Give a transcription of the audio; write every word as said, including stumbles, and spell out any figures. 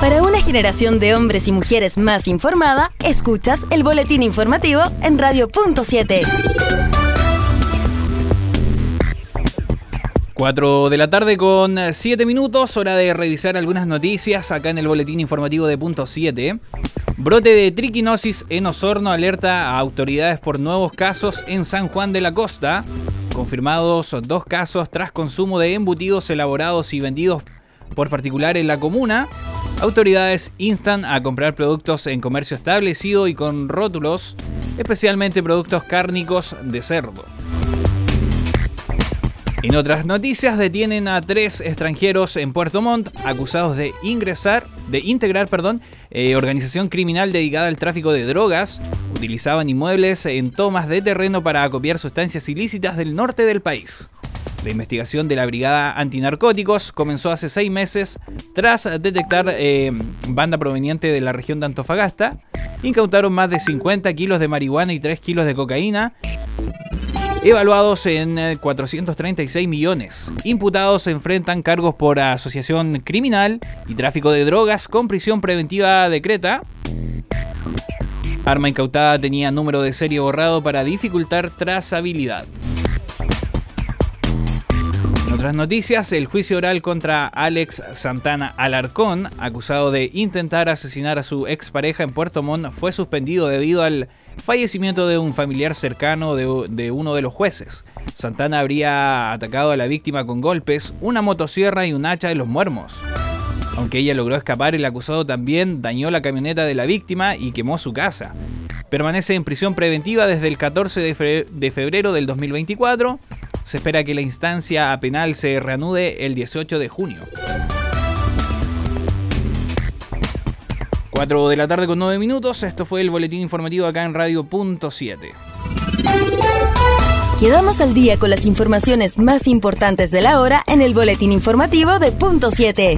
Para una generación de hombres y mujeres más informada, escuchas el boletín informativo en Radio Punto siete. cuatro de la tarde con siete minutos, hora de revisar algunas noticias acá en el boletín informativo de Punto siete. Brote de triquinosis en Osorno alerta a autoridades por nuevos casos en San Juan de la Costa. Confirmados dos casos tras consumo de embutidos elaborados y vendidos por particular en la comuna. Autoridades instan a comprar productos en comercio establecido y con rótulos, especialmente productos cárnicos de cerdo. En otras noticias, detienen a tres extranjeros en Puerto Montt acusados de ingresar, de integrar, perdón, eh, organización criminal dedicada al tráfico de drogas. Utilizaban inmuebles en tomas de terreno para acopiar sustancias ilícitas del norte del país. La investigación de la Brigada Antinarcóticos comenzó hace seis meses tras detectar eh, banda proveniente de la región de Antofagasta. Incautaron más de cincuenta kilos de marihuana y tres kilos de cocaína, evaluados en cuatrocientos treinta y seis millones. Imputados enfrentan cargos por asociación criminal y tráfico de drogas con prisión preventiva decreta. Arma incautada tenía número de serie borrado para dificultar trazabilidad. En otras noticias, el juicio oral contra Alex Santana Alarcón, acusado de intentar asesinar a su expareja en Puerto Montt, fue suspendido debido al fallecimiento de un familiar cercano de, de uno de los jueces. Santana habría atacado a la víctima con golpes, una motosierra y un hacha de los muermos. Aunque ella logró escapar, el acusado también dañó la camioneta de la víctima y quemó su casa. Permanece en prisión preventiva desde el catorce de febrero del dos mil veinticuatro. Se espera que la instancia penal se reanude el dieciocho de junio. cuatro de la tarde con nueve minutos. Esto fue el boletín informativo acá en Radio Punto siete. Quedamos al día con las informaciones más importantes de la hora en el boletín informativo de Punto siete.